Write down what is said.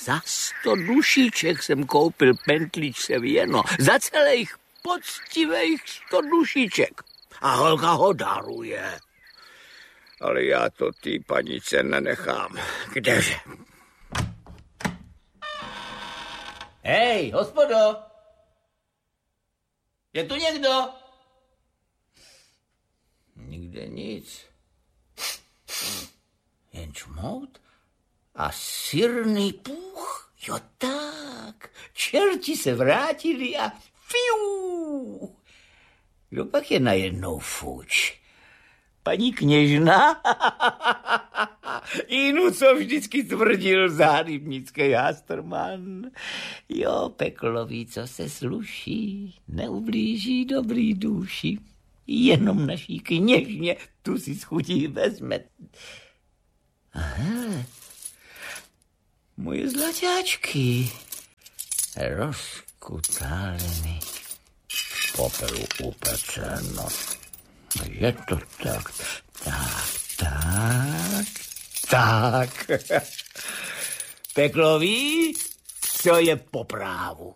Za 100 dušiček jsem koupil pentličce věno. Za celých poctivých 100 dušiček. A holka ho daruje. Ale já to té panice nenechám. Kdeže? Hej, hospodo! Je tu někdo? Nikde nic. Jen čmout a syrný půch. Jo tak, čerti se vrátili a fiu. Kdo pak je najednou fuč? Paní kněžna? Inu, co vždycky tvrdil zárybnický Hasterman. Jo, peklo ví, co se sluší, neublíží dobrý duši. Jenom naší kněžně tu si schutí vezme. Aha, moje zlaťáčky, rozkutáleny, v popelu upeceno. Je to tak, tak. Peklo ví, co je po právu.